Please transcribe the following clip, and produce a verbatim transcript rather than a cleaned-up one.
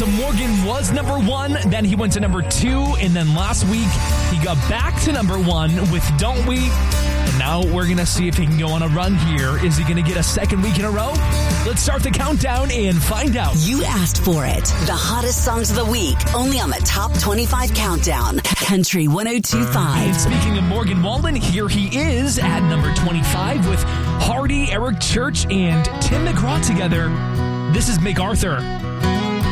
So Morgan was number one, then he went to number two, and then last week he got back to number one with Don't We? And now we're going to see if he can go on a run here. Is he going to get a second week in a row? Let's start the countdown and find out. You asked for it. The hottest songs of the week, only on the Top twenty-five Countdown. Country one oh two point five. And speaking of Morgan Wallen, here he is at number twenty-five with Hardy, Eric Church, and Tim McGraw together. This is MacArthur.